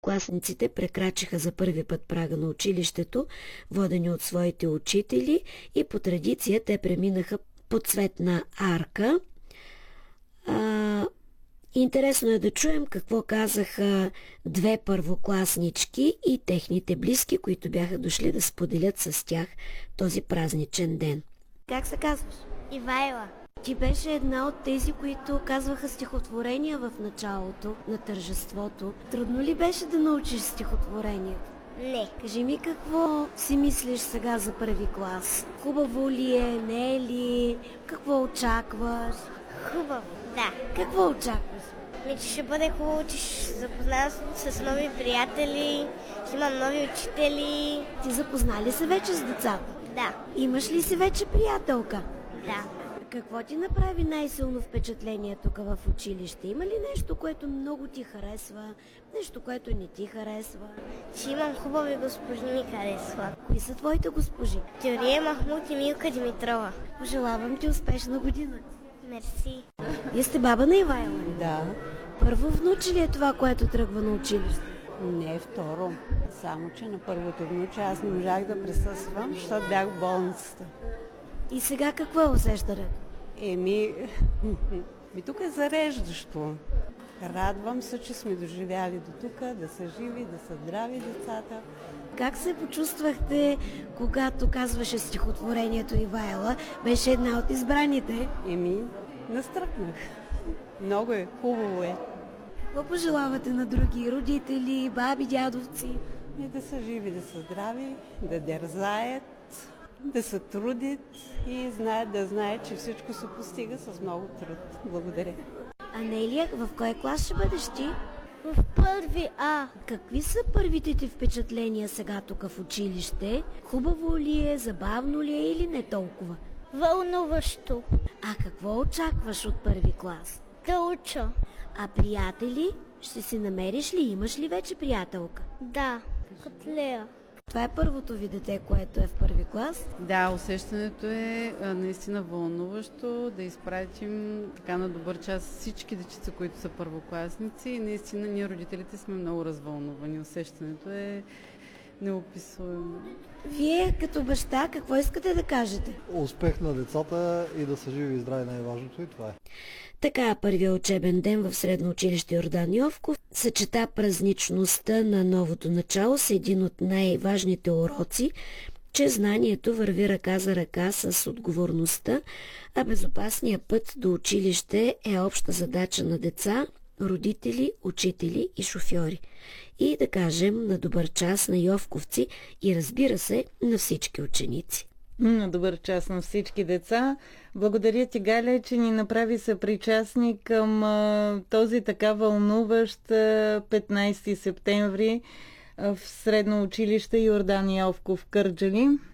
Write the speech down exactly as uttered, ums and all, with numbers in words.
първокласниците прекрачиха за първи път прага на училището, водени от своите учители, и по традиция те преминаха по цветна арка. А, интересно е да чуем какво казаха две първокласнички и техните близки, които бяха дошли да споделят с тях този празничен ден. Как се казваш? Ивайла. Ти беше една от тези, които казваха стихотворения в началото на тържеството. Трудно ли беше да научиш стихотворения? Не. Кажи ми, какво си мислиш сега за първи клас? Хубаво ли е, не е ли? Какво очакваш? Хубаво, да. Какво очакваш? Ми, че ще бъде хубаво, че ще се запознавам с нови приятели, ще имам нови учители. Ти запозна ли се вече с децата? Да. Имаш ли си вече приятелка? Да. Какво ти направи най-силно впечатление тук в училище? Има ли нещо, което много ти харесва? Нещо, което не ти харесва? Че имам хубави госпожи, ми харесва. Кои са твоите госпожи? Теория Махмуд и Милка Димитрова. Пожелавам ти успешна година. Мерси. Вие сте баба на Ивайла? Да. Първо внуче ли е това, което тръгва на училище? Не, второ. Само, че на първото внуче аз не можах да присъствам, защото бях в болницата. И сега какво е усещането? Еми, ми тук е зареждащо. Радвам се, че сме доживяли до тук, да са живи, да са здрави децата. Как се почувствахте, когато казваше стихотворението Ивайла? Беше една от избраните. Еми, настръкнах. Много е, хубаво е. Какво пожелавате на други родители, баби, дядовци? И да са живи, да са здрави, да дързаят, да се трудят и знаят, да знаят, че всичко се постига с много труд. Благодаря. Анелия, в кой клас ще бъдеш ти? В първи А. Какви са първите ти впечатления сега тук в училище? Хубаво ли е, забавно ли е или не толкова? Вълнуващо. А какво очакваш от първи клас? Да уча. А приятели? Ще си намериш ли? Имаш ли вече приятелка? Да. Като Лея. Това е първото ви дете, което е в първи клас. Да, усещането е а, наистина вълнуващо да изпратим така на добър час всички дечица, които са първокласници, и наистина ние родителите сме много развълнувани. Усещането е неописуемо. Вие като баща какво искате да кажете? Успех на децата и да са живи и здрави, най-важното и това е. Така, първият учебен ден в средно училище Йордан Йовков съчета празничността на новото начало с един от най-важните уроци, че знанието върви ръка за ръка с отговорността, а безопасният път до училище е обща задача на деца, родители, учители и шофьори. И да кажем на добър час на йовковци и, разбира се, на всички ученици. На добър час на всички деца. Благодаря ти, Галя, че ни направи съпричастни към а, този така вълнуващ а, петнайсети септември а, в средно училище Йордан Йовков в Кърджали.